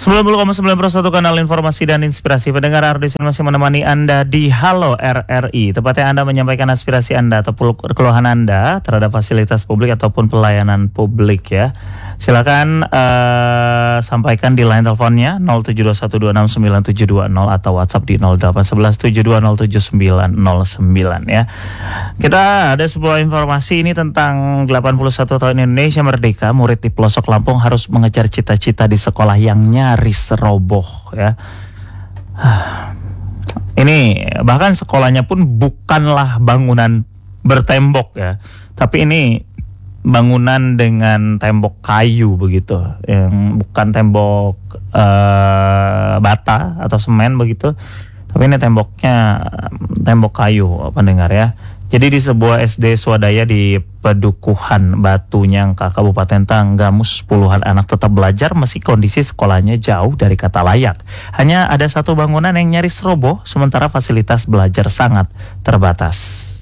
90,9 kanal informasi dan inspirasi. Pendengar Ardison masih menemani Anda di Halo RRI. Tepatnya Anda menyampaikan aspirasi Anda atau keluhan Anda terhadap fasilitas publik ataupun pelayanan publik ya. Silakan sampaikan di line teleponnya 0721269720 atau WhatsApp di 0811720799 ya. Kita ada sebuah informasi ini tentang 81 tahun Indonesia Merdeka. Murid di pelosok Lampung harus mengejar cita-cita di sekolah yang nyaris roboh ya. Ini bahkan sekolahnya pun bukanlah bangunan bertembok ya, tapi ini bangunan dengan tembok kayu begitu, yang bukan tembok bata atau semen begitu, tapi ini temboknya tembok kayu pendengar ya. Jadi di sebuah SD swadaya di Pedukuhan Batu Nyangka, Kabupaten Tanggamus, puluhan anak tetap belajar meski kondisi sekolahnya jauh dari kata layak. Hanya ada satu bangunan yang nyaris roboh, sementara fasilitas belajar sangat terbatas.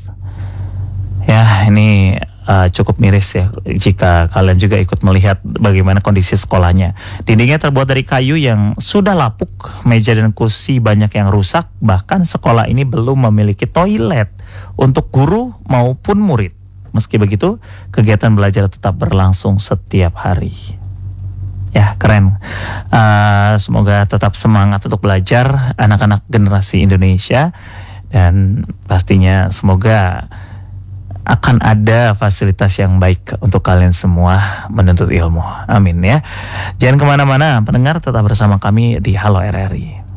Ya, ini cukup miris ya jika kalian juga ikut melihat bagaimana kondisi sekolahnya. Dindingnya terbuat dari kayu yang sudah lapuk, meja dan kursi banyak yang rusak, bahkan sekolah ini belum memiliki toilet untuk guru maupun murid. Meski begitu, kegiatan belajar tetap berlangsung setiap hari. Ya, keren. Semoga tetap semangat untuk belajar anak-anak generasi Indonesia, dan pastinya semoga akan ada fasilitas yang baik untuk kalian semua menuntut ilmu. Amin ya. Jangan kemana-mana, pendengar, tetap bersama kami di Halo RRI.